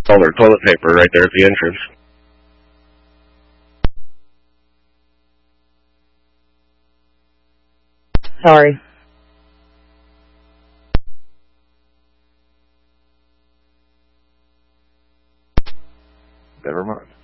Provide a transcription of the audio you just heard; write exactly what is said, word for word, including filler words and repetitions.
all their toilet paper right there at the entrance. Sorry. Never mind.